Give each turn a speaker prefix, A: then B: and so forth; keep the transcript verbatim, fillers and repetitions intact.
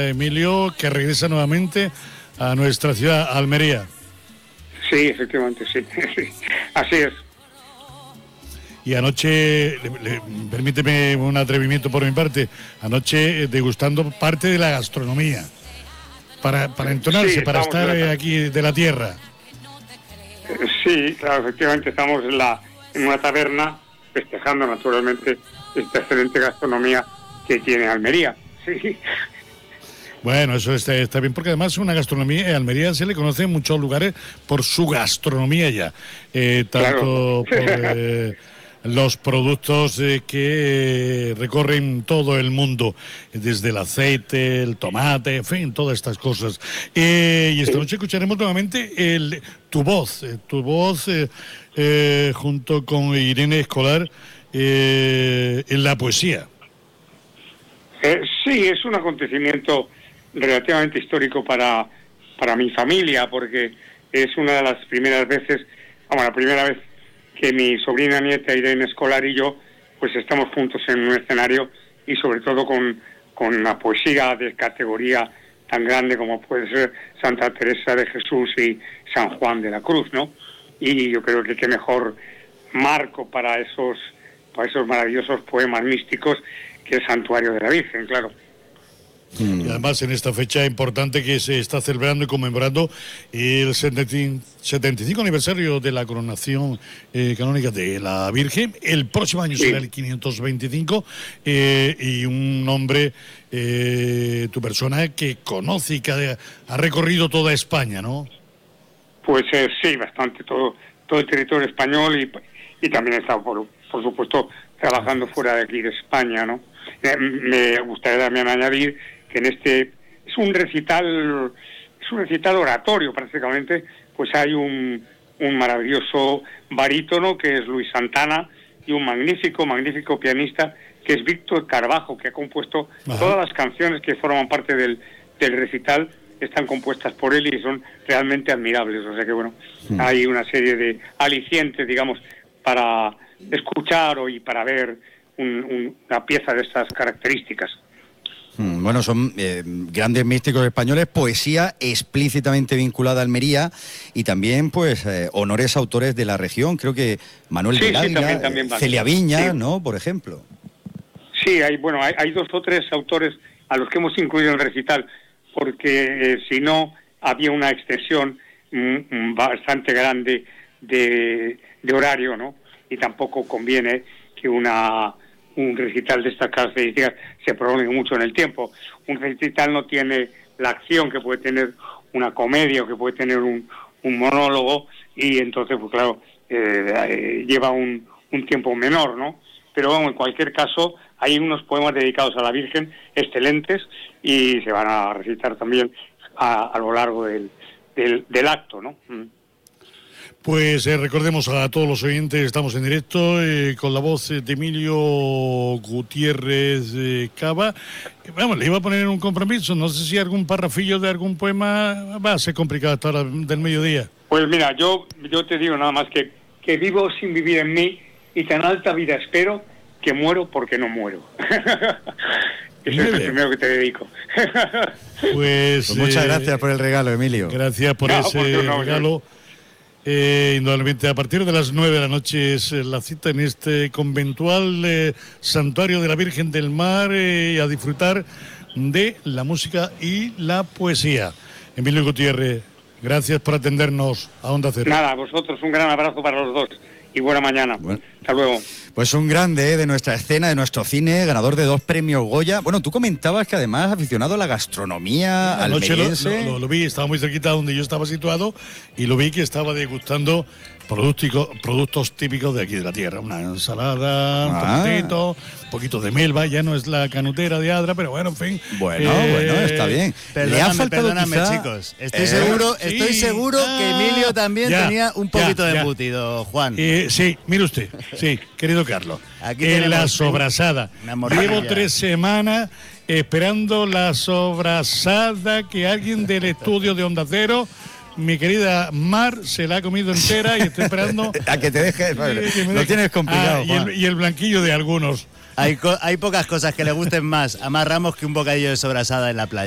A: Emilio, que regresa nuevamente a nuestra ciudad, Almería.
B: Sí, efectivamente, sí. Así es.
A: Y anoche, le, le, permíteme un atrevimiento por mi parte, anoche eh, degustando parte de la gastronomía, para, para entonarse, sí, para estar la... aquí de la tierra.
B: Sí, claro, efectivamente estamos en, la, en una taberna festejando naturalmente esta excelente gastronomía que tiene Almería. Sí.
A: Bueno, eso está, está bien, porque además una gastronomía, en Almería se le conoce en muchos lugares por su gastronomía ya, eh, tanto claro. por eh, los productos eh, que recorren todo el mundo, desde el aceite, el tomate, en fin, todas estas cosas. Eh, y esta noche escucharemos nuevamente el, tu voz, eh, tu voz eh, eh, junto con Irene Escolar eh, en la poesía.
B: Eh, sí, es un acontecimiento relativamente histórico para, para mi familia, porque es una de las primeras veces, bueno, la primera vez que mi sobrina nieta Irene Escolar y yo pues estamos juntos en un escenario, y sobre todo con, con una poesía de categoría tan grande como puede ser Santa Teresa de Jesús y San Juan de la Cruz, ¿no? Y yo creo que qué mejor marco para esos, para esos maravillosos poemas místicos que el Santuario de la Virgen, claro.
A: Y además en esta fecha importante que se está celebrando y conmemorando el setenta y cinco aniversario de la coronación eh, canónica de la Virgen. El próximo año sí. será el quinientos veinticinco, eh, y un hombre, eh, tu persona, que conoce y que ha, ha recorrido toda España, ¿no?
B: Pues eh, sí, bastante, todo todo el territorio español, y, y también he estado, por, por supuesto, trabajando fuera de aquí de España, ¿no? Eh, me gustaría también añadir que en este es un recital, es un recital oratorio prácticamente, pues hay un, un maravilloso barítono que es Luis Santana, y un magnífico, magnífico pianista que es Víctor Carbajo, que ha compuesto Ajá. todas las canciones que forman parte del, del recital, están compuestas por él y son realmente admirables. O sea que bueno, sí. hay una serie de alicientes, digamos, para escuchar o y para ver un, un, una pieza de estas características.
C: Bueno, son eh, grandes místicos españoles, poesía explícitamente vinculada a Almería, y también, pues, eh, honores a autores de la región. Creo que Manuel
B: sí,
C: de Ávila,
B: sí, también, también vale.
C: Celia Viña,
B: sí.
C: ¿no? Por ejemplo.
B: Sí, hay, bueno, hay, hay dos o tres autores a los que hemos incluido en el recital, porque eh, si no, había una extensión mm, bastante grande de, de horario, ¿no? Y tampoco conviene que una... un recital de estas características se prolongue mucho en el tiempo. Un recital no tiene la acción que puede tener una comedia o que puede tener un, un monólogo, y entonces, pues claro, eh, eh, lleva un, un tiempo menor, ¿no? Pero bueno, en cualquier caso, hay unos poemas dedicados a la Virgen excelentes, y se van a recitar también a, a lo largo del, del, del acto, ¿no? Mm.
A: Pues eh, recordemos a todos los oyentes, estamos en directo eh, con la voz de Emilio Gutiérrez eh, Cava. Vamos, le iba a poner en un compromiso, no sé si algún parrafillo de algún poema va a ser complicado hasta la hora del mediodía.
B: Pues mira, yo yo te digo nada más que, que vivo sin vivir en mí, y tan alta vida espero que muero porque no muero. Eso es el primero que te dedico.
A: Pues,
C: pues muchas
A: eh,
C: gracias por el regalo, Emilio.
A: Gracias por no, ese no, regalo. Yo... Eh, indudablemente a partir de las nueve de la noche es la cita en este conventual eh, Santuario de la Virgen del Mar, eh, a disfrutar de la música y la poesía. Emilio Gutiérrez, gracias por atendernos a Onda Cero.
B: Nada, a vosotros un gran abrazo para los dos y buena mañana. Bueno. Hasta luego.
C: Pues un grande, ¿eh?, de nuestra escena, de nuestro cine, ganador de dos premios Goya. Bueno, tú comentabas que además aficionado a la gastronomía la almeriense.
A: Lo, lo, lo vi, estaba muy cerquita donde yo estaba situado, y lo vi que estaba degustando productos, productos típicos de aquí de la tierra. Una ensalada, ah. un poquitito, un poquito de melva, ya no es la canutera de Adra, pero bueno, en fin.
C: Bueno, eh, bueno, está bien.
D: Perdóname,
C: Le ha faltado
D: perdóname,
C: quizá...
D: chicos. Estoy
C: eh,
D: seguro,
A: sí,
D: estoy seguro ah, que Emilio también ya, tenía un poquito ya, de embutido, Juan.
A: Eh, sí, mire usted, sí, querido Carlos. Aquí en la sobrasada. Llevo tres semanas esperando la sobrasada que alguien del estudio de Onda Cero, mi querida Mar, se la ha comido entera, y estoy esperando
C: a que te dejes. Lo deje. Tienes complicado.
A: Ah, y, el, y el blanquillo de algunos.
D: Hay, co- hay pocas cosas que le gusten más a Mar Ramos que un bocadillo de sobrasada en la playa.